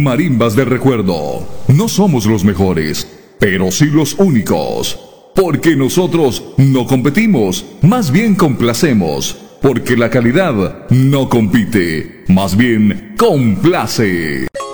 Marimbas de recuerdo. No somos los mejores, pero sí los únicos. Porque nosotros no competimos, más bien complacemos. Porque la calidad no compite, más bien complace.